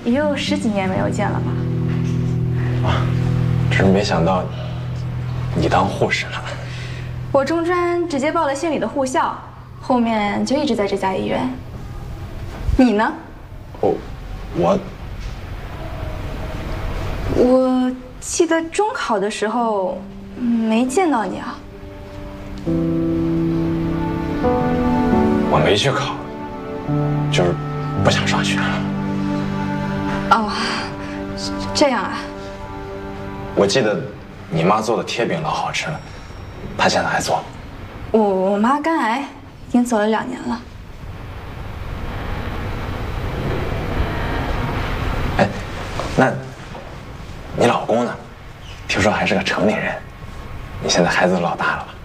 也有10几年没有见了吧？ 啊，只是没想到你当护士了。 我中专直接报了县里的护校，后面就一直在这家医院。你呢？我记得中考的时候没见到你啊。 我没去考，就是不想上学了。 哦，这样啊。 我记得你妈做的贴饼老好吃了，她现在还做吗？ 我妈肝癌，已经走了2年了。 哎，那你老公呢？听说还是个成年人，你现在孩子老大了吧？